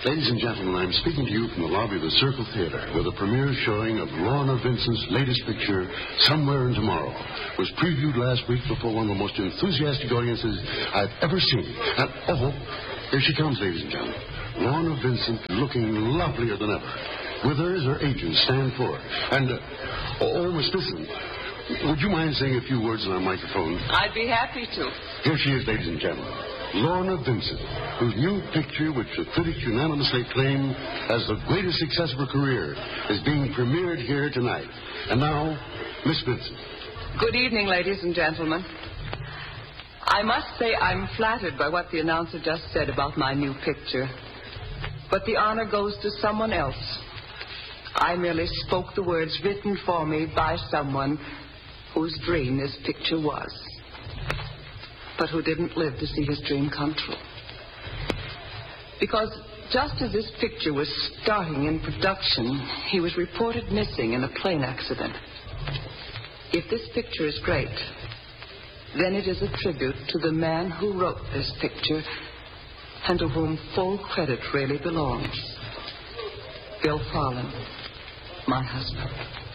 Ladies and gentlemen, I'm speaking to you from the lobby of the Circle Theater, where the premiere showing of Lorna Vincent's latest picture, Somewhere in Tomorrow, was previewed last week before one of the most enthusiastic audiences I've ever seen. And, here she comes, ladies and gentlemen. Lorna Vincent looking lovelier than ever. With her is her agent, Stan Ford. And, Miss Vincent, would you mind saying a few words on our microphone? I'd be happy to. Here she is, ladies and gentlemen. Lorna Vincent, whose new picture, which the critics unanimously acclaim as the greatest success of her career, is being premiered here tonight. And now, Miss Vincent. Good evening, ladies and gentlemen. I must say I'm flattered by what the announcer just said about my new picture. But the honor goes to someone else. I merely spoke the words written for me by someone whose dream this picture was, but who didn't live to see his dream come true. Because just as this picture was starting in production, he was reported missing in a plane accident. If this picture is great, then it is a tribute to the man who wrote this picture and to whom full credit really belongs. Bill Farland, my husband.